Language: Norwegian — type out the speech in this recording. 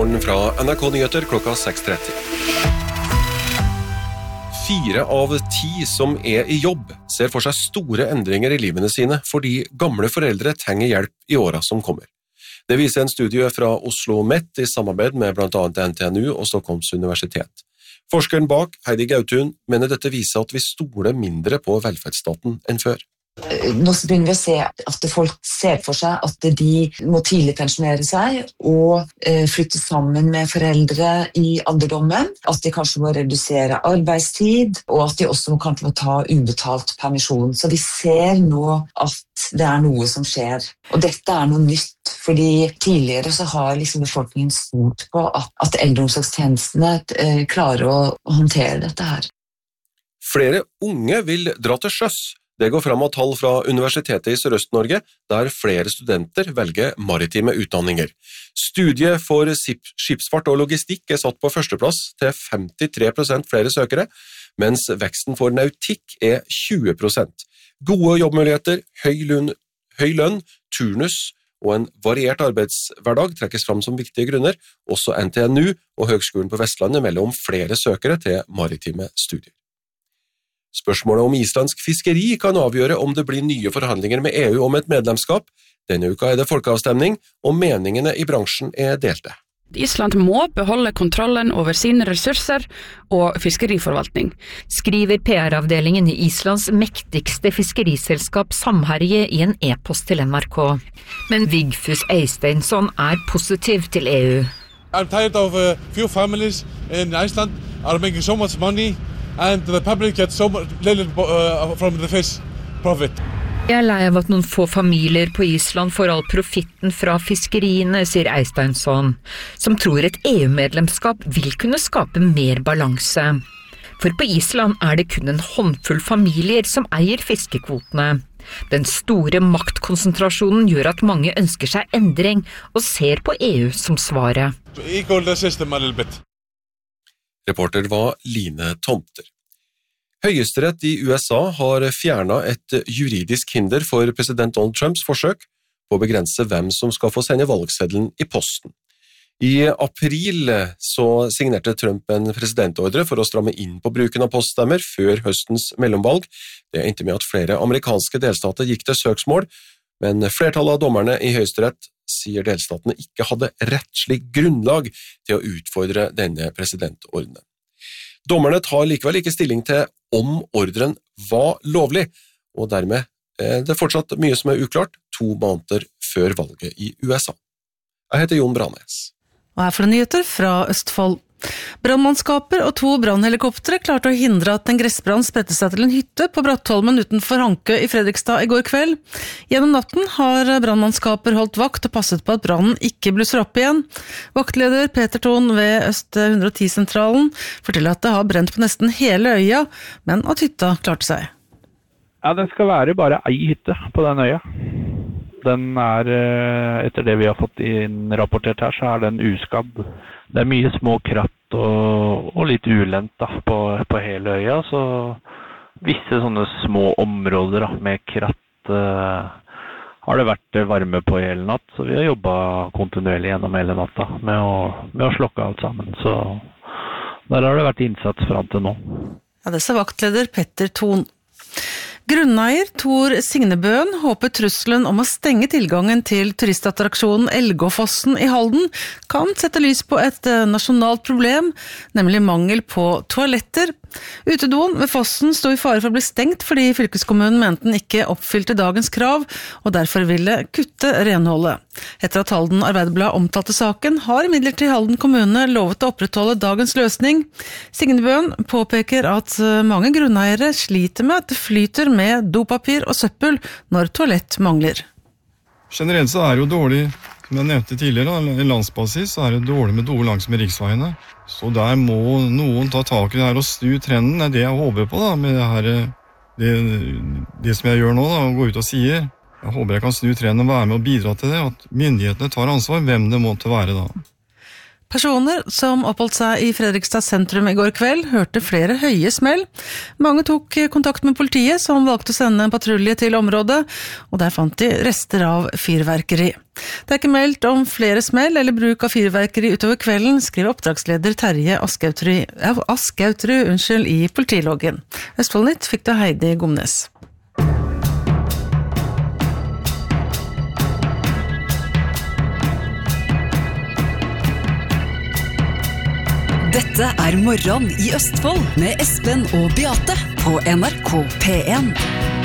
Nyhetsmorgen fra NRK Nyheter klokka 6:30. 4 av 10 som er i jobb ser for seg store endringer i livene sine fordi gamle foreldre trenger hjelp i årene som kommer. Det viser en studie fra Oslo Met i samarbeid med blant annet NTNU og Stockholms universitet. Forskeren bak, Heidi Gautun, mener dette viser at vi stoler mindre på velferdsstaten enn før. Nå begynner vi å se at folk ser for seg at de må tidlig pensjonere seg og flytte sammen med foreldre i alderdommen, at de kanskje må redusere arbeidstid, og at de også kanskje må ta ubetalt permisjon. Så vi ser nå at det er noe som skjer. Og dette er noe nytt, fordi tidligere så har befolkningen stolt på at eldreomsorgstjenestene klarer å håndtere dette her. Flere unge vil dra til sjøs. Det går fram av tall fra Universitetet i Sørøst-Norge, der flere studenter velger maritime utdanninger. Studiet for skipsfart og logistikk er satt på førsteplass til 53% flere søkere, mens veksten for nautikk er 20%. Gode jobbmuligheter, høy lønn, turnus og en variert arbeidshverdag trekkes fram som viktige grunner. Også NTNU og Høgskolen på Vestlandet melder om flere søkere til maritime studier. Spørsmålet om islandsk fiskeri kan avgjøre om det blir nye forhandlinger med EU om et medlemskap. Denne uka er det folkeavstemning, og meningene i bransjen er delte. Island må beholde kontrollen over sine ressurser og fiskeriforvaltning, skriver PR-avdelingen i Islands mektigste fiskeriselskap Samherje i en e-post til NRK. Men Vigfús Eysteinsson er positiv til EU. I'm tired of few families in Iceland are making so much money. And the public gets so little from the fish profit. Jeg er lei av at noen få familier på Island får all profitten fra fiskeriene, sier Eysteinsson, som tror et EU-medlemskap vil kunne skape mer balanse. For på Island er det kun en håndfull familier som eier fiskekvotene. Den store maktkonsentrasjonen gjør at mange ønsker seg endring og ser på EU som svaret. Equal the system a little bit. Reporter var Line Tomter. Høyesterett i USA har fjernet et juridisk hinder for president Donald Trumps forsøk på å begrense hvem som skal få sende valgseddelen i posten. I april så signerte Trump en presidentordre for å stramme inn på bruken av poststemmer før høstens mellomvalg. Det endte med at flere amerikanske delstater gikk til søksmål, men flertallet av dommerne i Høyesterett sier delstatene ikke hadde rettslig grunnlag til å utfordre denne presidentordenen. Dommerne tar likevel ikke stilling til om ordren var lovlig, og dermed er det fortsatt mye som er uklart 2 måneder før valget i USA. Jeg heter Jon Branes. Og her for nyheter fra Østfold. Brannmannskaper og 2 brannhelikoptere klarte å hindre at en gressbrann spredte seg til en hytte på Brattholmen utenfor Hanke i Fredrikstad i går kveld. Gjennom natten har brannmannskaper holdt vakt og passet på at brannen ikke blusser opp igjen. Vaktleder Peter Thon ved Øst 110-sentralen forteller at det har brent på nesten hele øya, men at hytta klarte seg. Ja, det skal være bare ei hytte på den øya. Den er, etter det vi har fått innrapportert her, så er den uskadd. Det er mye små kratt og litt ulendt da, på hele øya, så visse sånne små områder da, med kratt har det vært varme på hele natt, så vi har jobbet kontinuerlig gjennom hele natta med å slokke alt sammen. Så der har det vært innsats frem til nå. Ja, det sa vaktleder Petter Thon. Grunneier Tor Signebøen håper trusselen om å stenge tilgangen til turistattraksjonen Elgåfossen i Halden kan sette lys på et nasjonalt problem, nemlig mangel på toaletter. Utedoen ved fossen sto i fare for å bli stengt fordi fylkeskommunen mente den ikke oppfylte dagens krav, og derfor ville kutte renholdet. Etter at Halden Arbeiderblad omtalte saken, har imidlertid Halden kommune lovet å opprettholde dagens løsning. Signebøen påpeker at mange grunneiere sliter med at det flyter med dopapir og søppel når toalett mangler. Generelt så er det jo dårlig, som jeg nevnte tidligere, i landsbasis så er det dårlig med do langs med riksveiene. Så der må noen ta tak i det her og snu trenden, det er det jeg håper på da, med det her, det som jeg gjør nå da, å gå ut og sier. Jeg håper jeg kan snu trenden og være med og bidra til det, at myndighetene tar ansvar, hvem det måtte være da. Personer som oppholdt seg i Fredrikstad sentrum i går kveld, hørte flere høye smell. Mange tok kontakt med politiet, som valgte å sende en patrulje til området, og der fant de rester av fyrverkeri. Det ikke meldt om flere smell eller bruk av fyrverkeri utover kvelden, skriver oppdragsleder Terje Askautrud i politiloggen. Østfoldnytt fikk du Heidi Gomnes. Dette Morgen i Østfold med Espen og Beate på NRK P1.